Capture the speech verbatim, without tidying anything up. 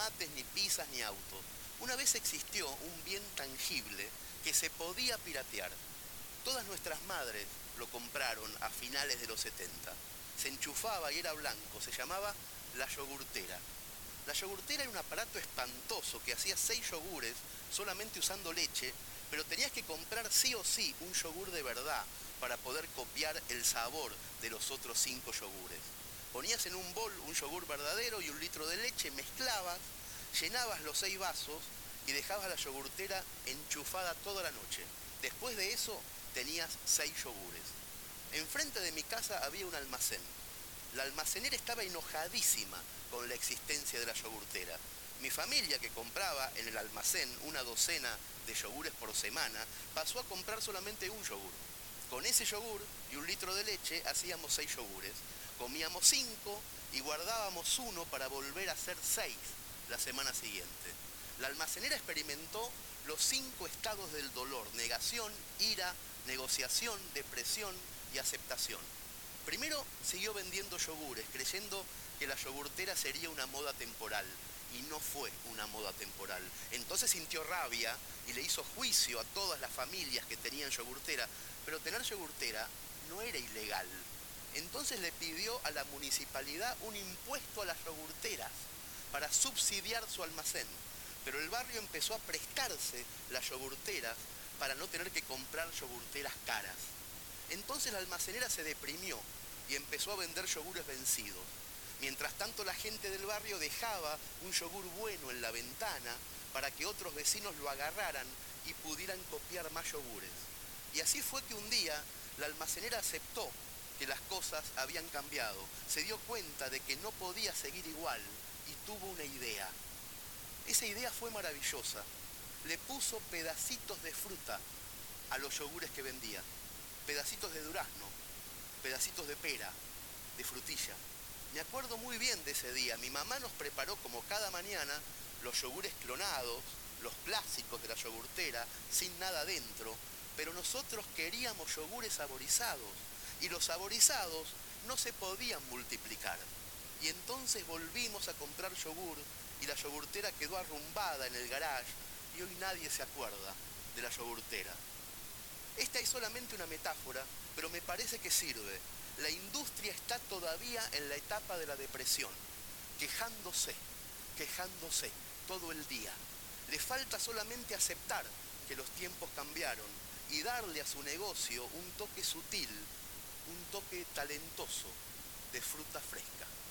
automates, ni pizzas, ni autos. Una vez existió un bien tangible que se podía piratear. Todas nuestras madres lo compraron a finales de los setenta. Se enchufaba y era blanco, se llamaba la yogurtera. La yogurtera era un aparato espantoso que hacía seis yogures solamente usando leche, pero tenías que comprar sí o sí un yogur de verdad para poder copiar el sabor de los otros cinco yogures. Ponías en un bol un yogur verdadero y un litro de leche, mezclabas, llenabas los seis vasos y dejabas la yogurtera enchufada toda la noche. Después de eso tenías seis yogures. Enfrente de mi casa había un almacén. La almacenera estaba enojadísima con la existencia de la yogurtera. Mi familia, que compraba en el almacén una docena de yogures por semana, pasó a comprar solamente un yogur. Con ese yogur y un litro de leche hacíamos seis yogures. Comíamos cinco y guardábamos uno para volver a hacer seis la semana siguiente. La almacenera experimentó los cinco estados del dolor: negación, ira, negociación, depresión y aceptación. Primero siguió vendiendo yogures, creyendo que la yogurtera sería una moda temporal, y no fue una moda temporal. Entonces sintió rabia y le hizo juicio a todas las familias que tenían yogurtera, pero tener yogurtera no era ilegal. Entonces le pidió a la municipalidad un impuesto a las yogurteras para subsidiar su almacén, pero el barrio empezó a prestarse las yogurteras para no tener que comprar yogurteras caras. Entonces la almacenera se deprimió y empezó a vender yogures vencidos. Mientras tanto, la gente del barrio dejaba un yogur bueno en la ventana para que otros vecinos lo agarraran y pudieran copiar más yogures. Y así fue que un día la almacenera aceptó que las cosas habían cambiado, se dio cuenta de que no podía seguir igual y tuvo una idea. Esa idea fue maravillosa. Le puso pedacitos de fruta a los yogures que vendía. Pedacitos de durazno, pedacitos de pera, de frutilla. Me acuerdo muy bien de ese día. Mi mamá nos preparó, como cada mañana, los yogures clonados, los clásicos de la yogurtera, sin nada dentro, pero nosotros queríamos yogures saborizados, y los saborizados no se podían multiplicar. Y entonces volvimos a comprar yogur, y la yogurtera quedó arrumbada en el garage, y hoy nadie se acuerda de la yogurtera. Esta es solamente una metáfora, pero me parece que sirve. La industria está todavía en la etapa de la depresión, quejándose, quejándose todo el día. Le falta solamente aceptar que los tiempos cambiaron y darle a su negocio un toque sutil, un toque talentoso de fruta fresca.